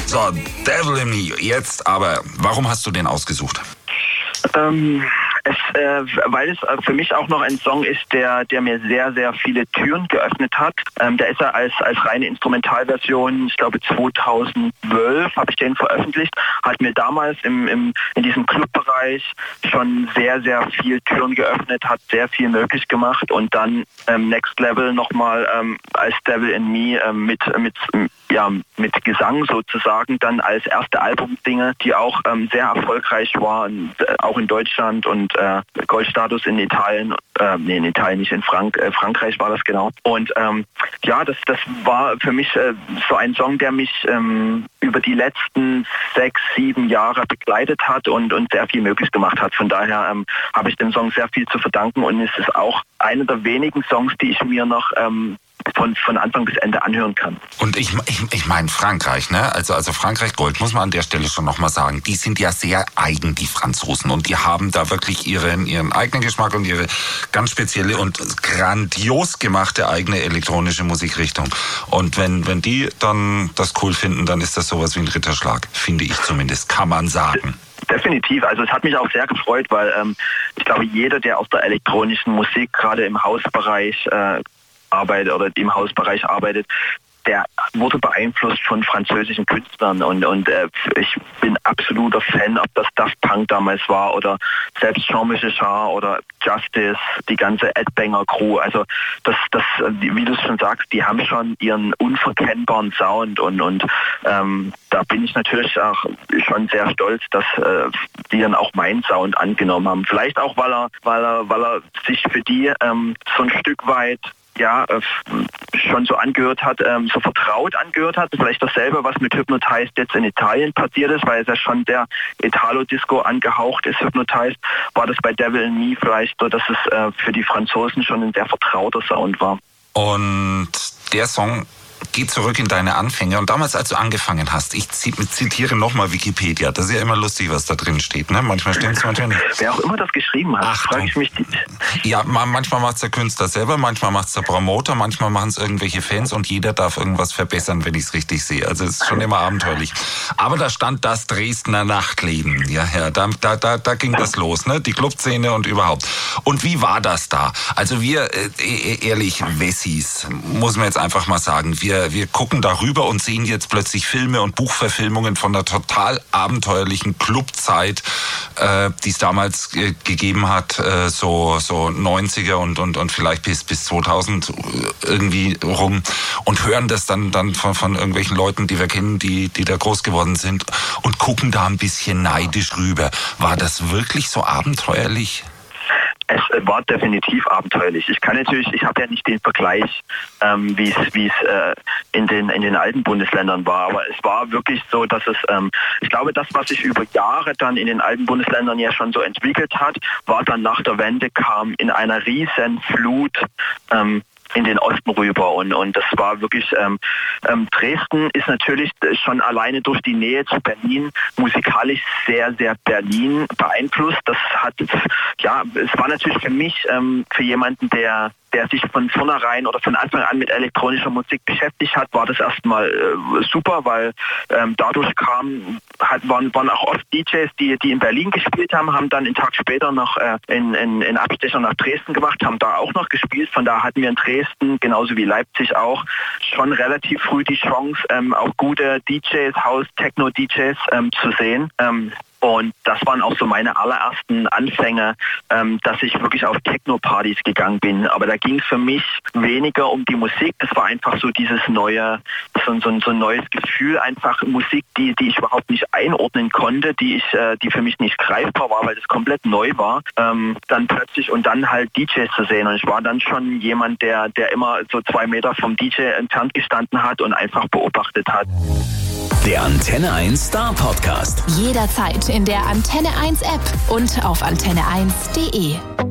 So, Devil in Me. Jetzt aber, warum hast du den ausgesucht? Weil es für mich auch noch ein Song ist, der mir sehr, sehr viele Türen geöffnet hat. Der ist ja als reine Instrumentalversion, ich glaube 2012 habe ich den veröffentlicht, hat mir damals in diesem Clubbereich schon sehr, sehr viele Türen geöffnet, hat sehr viel möglich gemacht und dann Next Level nochmal als Devil in Me mit Gesang sozusagen dann als erste Albumsingle, die auch sehr erfolgreich war, auch in Deutschland und Goldstatus in Italien, in Italien nicht, in Frankreich war das genau. Und das war für mich so ein Song, der mich über die letzten 6, 7 Jahre begleitet hat und sehr viel möglich gemacht hat. Von daher habe ich dem Song sehr viel zu verdanken und es ist auch einer der wenigen Songs, die ich mir noch von Anfang bis Ende anhören kann. Und ich meine Frankreich, ne? Also Frankreich Gold, muss man an der Stelle schon nochmal sagen, die sind ja sehr eigen, die Franzosen. Und die haben da wirklich ihren eigenen Geschmack und ihre ganz spezielle und grandios gemachte eigene elektronische Musikrichtung. Und wenn die dann das cool finden, dann ist das sowas wie ein Ritterschlag, finde ich zumindest, kann man sagen. Definitiv. Also es hat mich auch sehr gefreut, weil ich glaube, jeder, der aus der elektronischen Musik gerade im Hausbereich arbeitet oder im Hausbereich arbeitet, der wurde beeinflusst von französischen Künstlern und ich bin absoluter Fan, ob das Daft Punk damals war oder selbst Jean-Michel Jarre oder Justice, die ganze Ed Banger Crew. Also das, wie du es schon sagst, die haben schon ihren unverkennbaren Sound und da bin ich natürlich auch schon sehr stolz, dass die dann auch meinen Sound angenommen haben. Vielleicht auch, weil er sich für die so ein Stück weit schon so angehört hat, so vertraut angehört hat. Vielleicht dasselbe, was mit Hypnotized jetzt in Italien passiert ist, weil es ja schon der Italo-Disco angehaucht ist, Hypnotized, war das bei Devil in Me vielleicht so, dass es für die Franzosen schon ein sehr vertrauter Sound war. Und der Song geht zurück in deine Anfänge. Und damals, als du angefangen hast, ich zitiere nochmal Wikipedia, das ist ja immer lustig, was da drin steht. Ne? Manchmal stimmt es, manchmal nicht. Wer auch immer das geschrieben hat, frage ich mich. Ja, manchmal macht es der Künstler selber, manchmal macht es der Promoter, manchmal machen es irgendwelche Fans und jeder darf irgendwas verbessern, wenn ich es richtig sehe. Also es ist schon immer abenteuerlich. Aber da stand das Dresdner Nachtleben. Ja, da ging das los, ne? Die Clubszene und überhaupt. Und wie war das da? Also wir, ehrlich, Wessis, muss man jetzt einfach mal sagen, wir gucken darüber und sehen jetzt plötzlich Filme und Buchverfilmungen von der total abenteuerlichen Clubzeit, die es damals gegeben hat, so 90er und vielleicht bis 2000 irgendwie rum und hören das dann von irgendwelchen Leuten, die wir kennen, die da groß geworden sind und gucken da ein bisschen neidisch rüber. War das wirklich so abenteuerlich? Es war definitiv abenteuerlich. Ich habe ja nicht den Vergleich, wie es in den alten Bundesländern war, aber es war wirklich so, dass es, ich glaube, das, was sich über Jahre dann in den alten Bundesländern ja schon so entwickelt hat, war dann nach der Wende, kam in einer riesen Flut in den Osten rüber und das war wirklich, Dresden ist natürlich schon alleine durch die Nähe zu Berlin musikalisch sehr, sehr Berlin beeinflusst. Das hat, es war natürlich für mich, für jemanden, der sich von vornherein oder von Anfang an mit elektronischer Musik beschäftigt hat, war das erstmal super, weil dadurch waren auch oft DJs, die in Berlin gespielt haben dann einen Tag später noch in Abstecher nach Dresden gemacht, haben da auch noch gespielt. Von da hatten wir in Dresden, genauso wie Leipzig auch, schon relativ früh die Chance, auch gute DJs, House-Techno-DJs zu sehen. Und das waren auch so meine allerersten Anfänge, dass ich wirklich auf Techno-Partys gegangen bin. Aber da ging es für mich weniger um die Musik. Das war einfach so dieses neue, so ein neues Gefühl, einfach Musik, die ich überhaupt nicht einordnen konnte, die für mich nicht greifbar war, weil das komplett neu war. Dann plötzlich und dann halt DJs zu sehen. Und ich war dann schon jemand, der immer so 2 Meter vom DJ entfernt gestanden hat und einfach beobachtet hat. Der Antenne 1 Star Podcast. Jederzeit in der Antenne 1 App und auf antenne1.de.